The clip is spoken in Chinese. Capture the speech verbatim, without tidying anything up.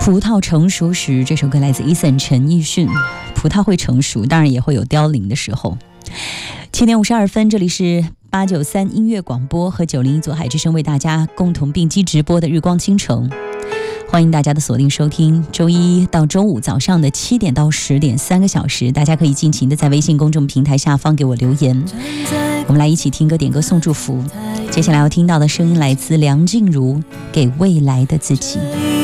葡萄成熟时，这首歌来自 Eason 陈奕迅。葡萄会成熟，当然也会有凋零的时候。七点五十二分，这里是八九三音乐广播和九零一左海之声为大家共同并机直播的日光倾城。欢迎大家的锁定收听，周一到周五早上的七点到十点，三个小时，大家可以尽情的在微信公众平台下方给我留言。我们来一起听歌点歌送祝福。接下来要听到的声音来自梁静茹，《给未来的自己》。